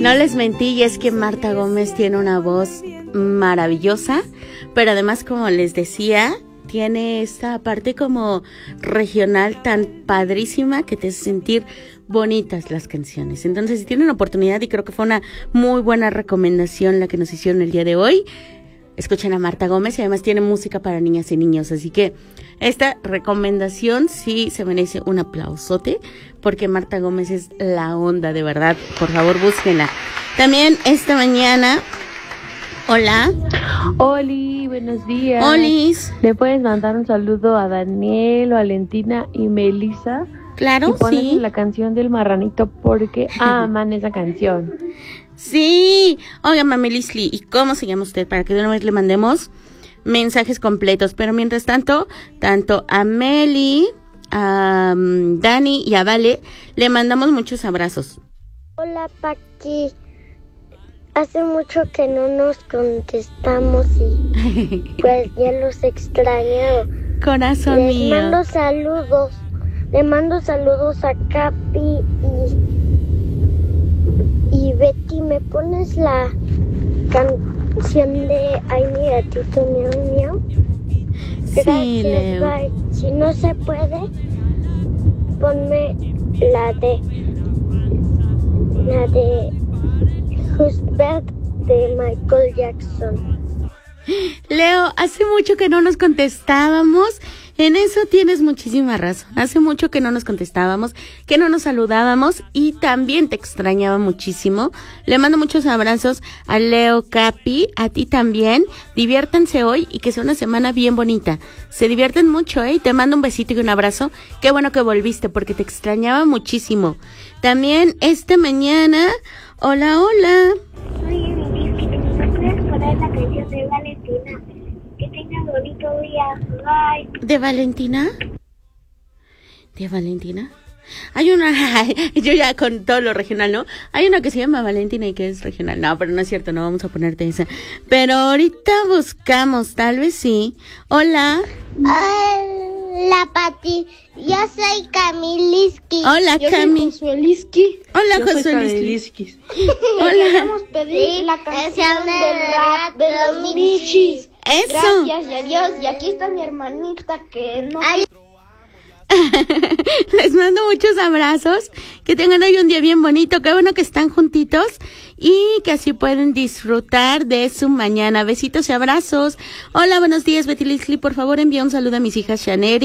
No les mentí, y es que Marta Gómez tiene una voz maravillosa, pero además, como les decía, tiene esta parte como regional tan padrísima que te hace sentir bonitas las canciones. Entonces, si tienen oportunidad, y creo que fue una muy buena recomendación la que nos hicieron el día de hoy, escuchen a Marta Gómez, y además tiene música para niñas y niños, así que esta recomendación sí se merece un aplausote, porque Marta Gómez es la onda, de verdad. Por favor, búsquenla. También esta mañana, hola. Oli, buenos días. Olis. ¿Le puedes mandar un saludo a Daniel, Valentina y Melissa? Claro, y pones sí. La canción del marranito porque aman esa canción. Sí. Oiga, Mami Lisli, ¿y cómo se llama usted? Para que de una vez le mandemos mensajes completos. Pero mientras tanto, tanto a Meli, a Dani y a Vale, le mandamos muchos abrazos. Hola, Paqui. Hace mucho que no nos contestamos y pues ya los extraño. Corazón mío. Le mando saludos a Capi y Betty. ¿Me pones la canción de Ay, mi gatito miau miau? Gracias, Sí, Leo. bye. Si no se puede, ponme la de Who's Bad de Michael Jackson. Leo, hace mucho que no nos contestábamos. En eso tienes muchísima razón. Hace mucho que no nos contestábamos, que no nos saludábamos, y también te extrañaba muchísimo. Le mando muchos abrazos a Leo, Capi, a ti también. Diviértanse hoy y que sea una semana bien bonita. Se divierten mucho, ¿eh? Y te mando un besito y un abrazo. Qué bueno que volviste, porque te extrañaba muchísimo. También esta mañana, hola. Oye, mi Liz, ¿me puedes poner la canción de Valentina? Que tengan bonito día. Bye. ¿De Valentina? ¿De Valentina? Hay una, yo ya con todo lo regional, ¿no? Hay una que se llama Valentina y que es regional. No, pero no es cierto, no vamos a ponerte esa. Pero ahorita buscamos, tal vez sí. Hola. Hola, Pati. Yo soy Camiliski. Hola, Cami. Josueliski. Hola, Yo soy Josueliski. Camiliski. Hola. Queremos pedir la canción del rap de los Michis. Eso. Gracias y adiós. Y aquí está mi hermanita que no... Les mando muchos abrazos, que tengan hoy un día bien bonito, qué bueno que están juntitos y que así pueden disfrutar de su mañana. Besitos y abrazos. Hola, buenos días, Betty Lisli, por favor envía un saludo a mis hijas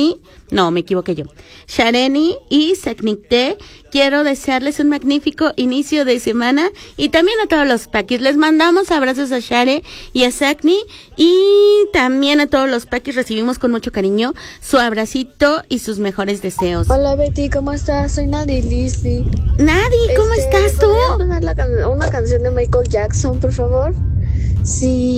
Shareni y Saknikte. Quiero desearles un magnífico inicio de semana, y también a todos los paquis. Les mandamos abrazos a Share y a Sakni, y también a todos los paquis recibimos con mucho cariño su abracito y sus mejores deseos. Hola Betty, ¿cómo estás? Soy Nadie Lizzy. Nadie, ¿cómo estás tú? ¿Podrías poner una canción de Michael Jackson, por favor? Sí.